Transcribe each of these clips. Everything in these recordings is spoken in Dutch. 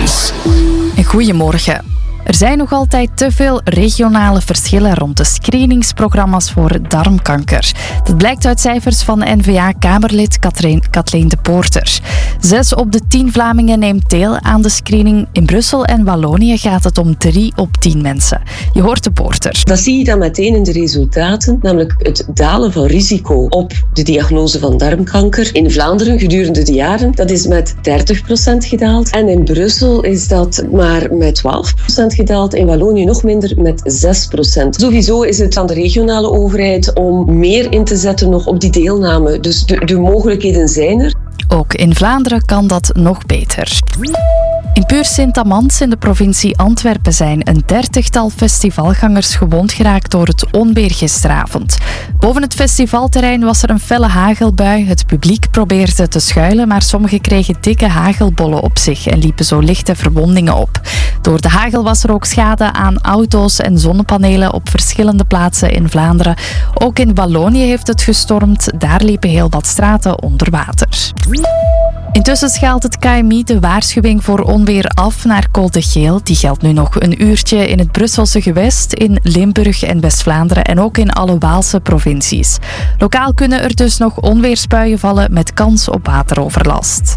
Champions. Goedemorgen. Er zijn nog altijd te veel regionale verschillen rond de screeningsprogramma's voor darmkanker. Dat blijkt uit cijfers van N-VA-Kamerlid Kathleen de Poorter. 6 op de 10 Vlamingen neemt deel aan de screening. In Brussel en Wallonië gaat het om 3 op 10 mensen. Je hoort de Poorter. Dat zie je dan meteen in de resultaten, namelijk het dalen van risico op de diagnose van darmkanker. In Vlaanderen gedurende de jaren, dat is met 30% gedaald. En in Brussel is dat maar met 12% gedaald, in Wallonië nog minder met 6%. Sowieso is het aan de regionale overheid om meer in te zetten nog op die deelname. Dus de mogelijkheden zijn er. Ook in Vlaanderen kan dat nog beter. In Puur Sint-Amans in de provincie Antwerpen zijn een 30-tal festivalgangers gewond geraakt door het onweer gisteravond. Boven het festivalterrein was er een felle hagelbui. Het publiek probeerde te schuilen, maar sommigen kregen dikke hagelbollen op zich en liepen zo lichte verwondingen op. Door de hagel was er ook schade aan auto's en zonnepanelen op verschillende plaatsen in Vlaanderen. Ook in Wallonië heeft het gestormd. Daar liepen heel wat straten onder water. Intussen schaalt het KMI de waarschuwing voor onweer af naar code geel. Die geldt nu nog een uurtje in het Brusselse gewest, in Limburg en West-Vlaanderen en ook in alle Waalse provincies. Lokaal kunnen er dus nog onweersbuien vallen met kans op wateroverlast.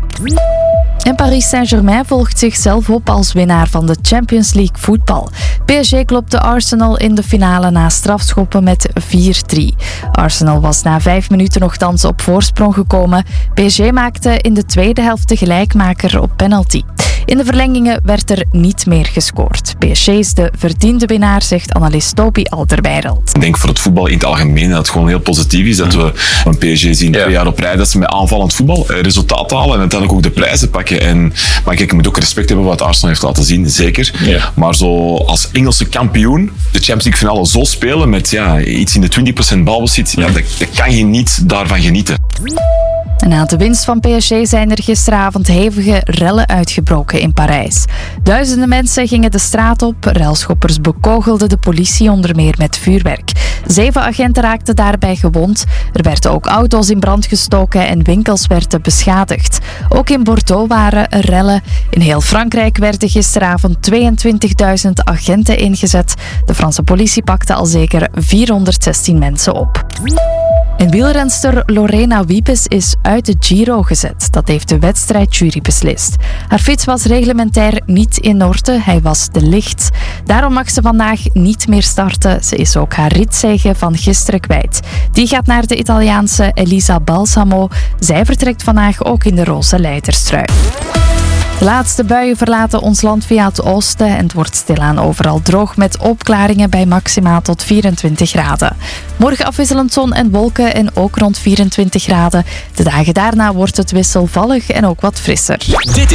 En Paris Saint-Germain volgt zichzelf op als winnaar van de Champions League voetbal. PSG klopte Arsenal in de finale na strafschoppen met 4-3. Arsenal was na 5 minuten nogthans op voorsprong gekomen. PSG maakte in de tweede helft de gelijkmaker op penalty. In de verlengingen werd er niet meer gescoord. PSG is de verdiende winnaar, zegt analist Toby Alderweireld. Ik denk voor het voetbal in het algemeen dat het gewoon heel positief is. Dat we een PSG zien 2 jaar op rij dat ze met aanvallend voetbal resultaat halen en uiteindelijk ook de prijzen pakken. Maar kijk, je moet ook respect hebben wat Arsenal heeft laten zien, zeker. Ja. Maar zo als Engelse kampioen de Champions League finale zo spelen met iets in de 20% balbezit, dat kan je niet daarvan genieten. En na de winst van PSG zijn er gisteravond hevige rellen uitgebroken in Parijs. Duizenden mensen gingen de straat op. Relschoppers bekogelden de politie onder meer met vuurwerk. 7 agenten raakten daarbij gewond. Er werden ook auto's in brand gestoken en winkels werden beschadigd. Ook in Bordeaux waren er rellen. In heel Frankrijk werden gisteravond 22.000 agenten ingezet. De Franse politie pakte al zeker 416 mensen op. En wielrenster Lorena Wiebes is uit de Giro gezet. Dat heeft de wedstrijdjury beslist. Haar fiets was reglementair niet in orde. Hij was te licht. Daarom mag ze vandaag niet meer starten. Ze is ook haar ritzege van gisteren kwijt. Die gaat naar de Italiaanse Elisa Balsamo. Zij vertrekt vandaag ook in de roze leiderstrui. De laatste buien verlaten ons land via het oosten en het wordt stilaan overal droog met opklaringen bij maxima tot 24 graden. Morgen afwisselend zon en wolken en ook rond 24 graden. De dagen daarna wordt het wisselvallig en ook wat frisser.